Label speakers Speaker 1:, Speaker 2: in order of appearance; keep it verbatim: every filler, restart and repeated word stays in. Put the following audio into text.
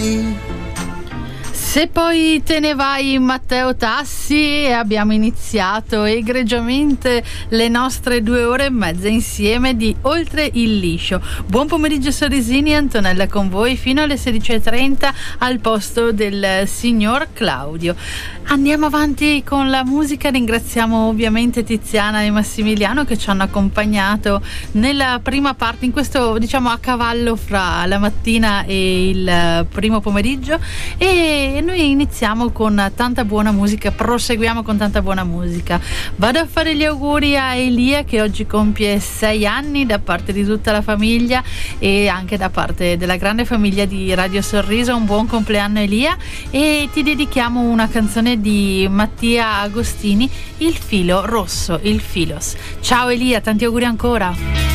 Speaker 1: vai.
Speaker 2: Se poi te ne vai, Matteo Tassi, e abbiamo iniziato egregiamente le nostre due ore e mezza insieme di Oltre il Liscio. Buon pomeriggio Sorrisini, Antonella con voi fino alle sedici e trenta al posto del signor Claudio. Andiamo avanti con la musica, ringraziamo ovviamente Tiziana e Massimiliano che ci hanno accompagnato nella prima parte, in questo diciamo a cavallo fra la mattina e il primo pomeriggio, e noi iniziamo con tanta buona musica, proseguiamo con tanta buona musica. Vado a fare gli auguri a Elia che oggi compie sei anni da parte di tutta la famiglia e anche da parte della grande famiglia di Radio Sorriso. Un buon compleanno Elia, e ti dedichiamo una canzone di Mattia Agostini, Il filo rosso, il filos. Ciao Elia, tanti auguri ancora.